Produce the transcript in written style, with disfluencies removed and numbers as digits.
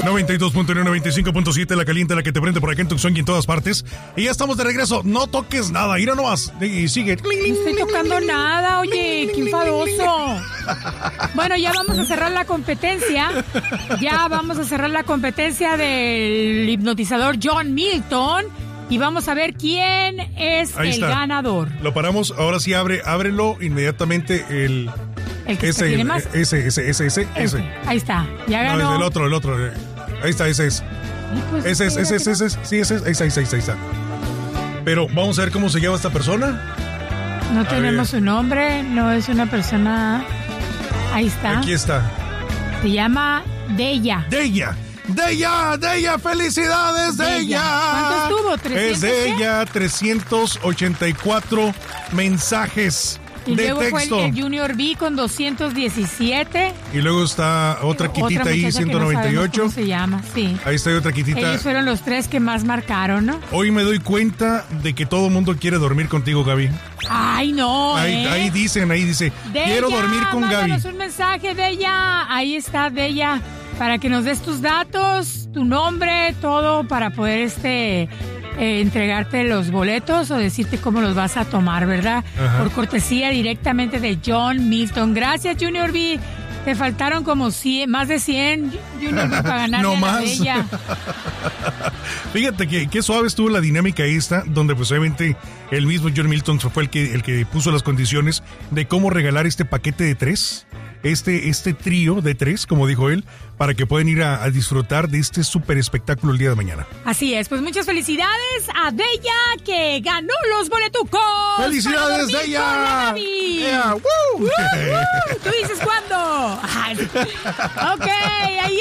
92.1, 95.7, la caliente, la que te prende por acá en Tucson y en todas partes. Y ya estamos de regreso. No toques nada, mira nomás. Y sigue. No estoy tocando nada, oye, qué enfadoso. Bueno, ya vamos a cerrar la competencia. Ya vamos a cerrar la competencia del hipnotizador John Milton. Y vamos a ver quién es el ganador. Lo paramos, ahora sí ábrelo inmediatamente el que tiene más. Ese. Ahí está, ya ganó. No, el otro. Ahí está, ese es. Pues ese es. Sí, ese es. Ahí está. Pero vamos a ver cómo se llama esta persona. No tenemos su nombre, no es una persona. Ahí está. Aquí está. Se llama Deya, felicidades, Deya. ¿Cuántos tuvo? ¿300? Es de ella, 384 mensajes y de luego texto. Fue el Junior B con 217. Y luego está otra quitita ahí, 198. ¿Cómo se llama? Sí. Ahí está otra quitita. Ellos fueron los 3 que más marcaron, ¿no? Hoy me doy cuenta de que todo el mundo quiere dormir contigo, Gaby. Ay, no. Ahí dice, quiero dormir con Gaby. Mándanos un mensaje de ella. Ahí está, de ella. Para que nos des tus datos, tu nombre, todo para poder entregarte los boletos o decirte cómo los vas a tomar, ¿verdad? Ajá. Por cortesía directamente de John Milton. Gracias, Junior B. Te faltaron como 100, más de 100, Junior B, para ganar. No más. Ella. Fíjate que suave estuvo la dinámica esta, donde pues obviamente el mismo John Milton fue el que puso las condiciones de cómo regalar este paquete de 3. Este trío de 3, como dijo él, para que puedan ir a disfrutar de este súper espectáculo el día de mañana. Así es, pues muchas felicidades a Deya, que ganó los boletucos. ¡Felicidades, Deya! Yeah, ¿Tú dices cuándo? Ok, ahí